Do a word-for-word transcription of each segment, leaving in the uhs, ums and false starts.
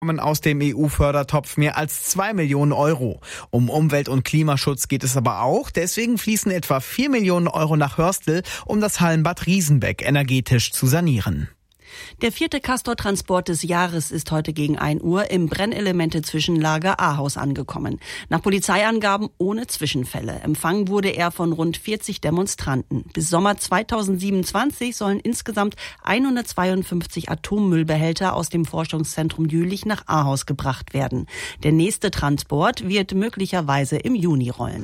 aus dem E U-Fördertopf mehr als zwei Millionen Euro. Um Umwelt- und Klimaschutz geht es aber auch. Deswegen fließen etwa vier Millionen Euro nach Hörstel, um das Hallenbad Riesenbeck energetisch zu sanieren. Der vierte Castor-Transport des Jahres ist heute gegen ein Uhr im Brennelemente-Zwischenlager Ahaus angekommen. Nach Polizeiangaben ohne Zwischenfälle. Empfangen wurde er von rund vierzig Demonstranten. Bis Sommer zweitausendsiebenundzwanzig sollen insgesamt hundertzweiundfünfzig Atommüllbehälter aus dem Forschungszentrum Jülich nach Ahaus gebracht werden. Der nächste Transport wird möglicherweise im Juni rollen.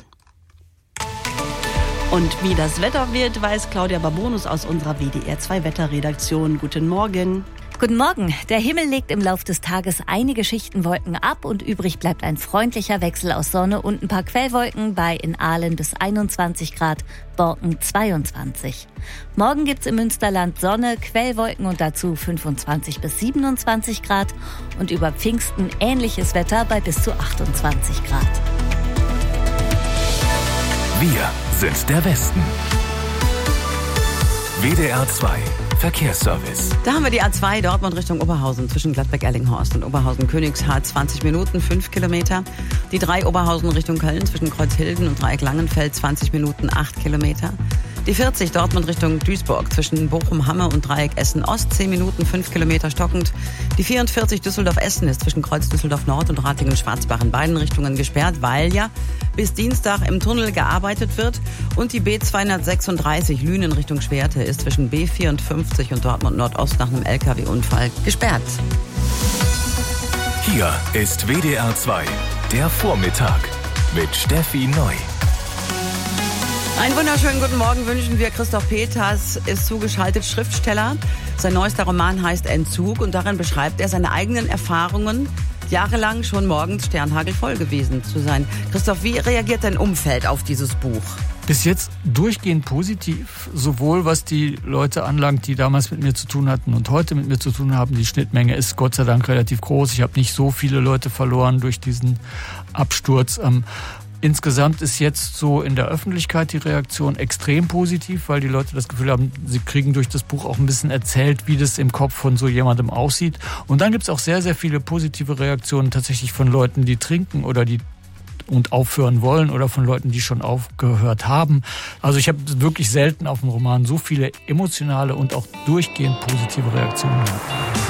Und wie das Wetter wird, weiß Claudia Babonus aus unserer W D R zwei Wetterredaktion. Guten Morgen. Guten Morgen. Der Himmel legt im Lauf des Tages einige Schichtenwolken ab und übrig bleibt ein freundlicher Wechsel aus Sonne und ein paar Quellwolken bei in Aalen bis einundzwanzig Grad, Borken zweiundzwanzig. Morgen gibt's im Münsterland Sonne, Quellwolken und dazu fünfundzwanzig bis siebenundzwanzig Grad und über Pfingsten ähnliches Wetter bei bis zu achtundzwanzig Grad. Wir sind der Westen. W D R zwei Verkehrsservice. Da haben wir die A zwei Dortmund Richtung Oberhausen zwischen Gladbeck-Erlinghorst und Oberhausen-Königshardt zwanzig Minuten, fünf Kilometer. Die drei Oberhausen Richtung Köln zwischen Kreuzhilden und Dreieck Langenfeld zwanzig Minuten, acht Kilometer. Die vierzig Dortmund Richtung Duisburg zwischen Bochum-Hamme und Dreieck Essen-Ost, zehn Minuten, fünf Kilometer stockend. Die vierundvierzig Düsseldorf-Essen ist zwischen Kreuz Düsseldorf-Nord und Ratingen-Schwarzbach in beiden Richtungen gesperrt, weil ja bis Dienstag im Tunnel gearbeitet wird. Und die B zweihundertsechsunddreißig Lünen Richtung Schwerte ist zwischen B vierundfünfzig und Dortmund Nordost nach einem L K W-Unfall gesperrt. Hier ist W D R zwei, der Vormittag mit Steffi Neu. Einen wunderschönen guten Morgen wünschen wir. Christoph Peters ist zugeschaltet, Schriftsteller. Sein neuester Roman heißt Entzug und darin beschreibt er seine eigenen Erfahrungen, jahrelang schon morgens sternhagelvoll gewesen zu sein. Christoph, wie reagiert dein Umfeld auf dieses Buch? Bis jetzt durchgehend positiv, sowohl was die Leute anlangt, die damals mit mir zu tun hatten und heute mit mir zu tun haben. Die Schnittmenge ist Gott sei Dank relativ groß. Ich habe nicht so viele Leute verloren durch diesen Absturz. Insgesamt ist jetzt so in der Öffentlichkeit die Reaktion extrem positiv, weil die Leute das Gefühl haben, sie kriegen durch das Buch auch ein bisschen erzählt, wie das im Kopf von so jemandem aussieht. Und dann gibt es auch sehr, sehr viele positive Reaktionen tatsächlich von Leuten, die trinken oder die und aufhören wollen oder von Leuten, die schon aufgehört haben. Also ich habe wirklich selten auf einen Roman so viele emotionale und auch durchgehend positive Reaktionen gehabt.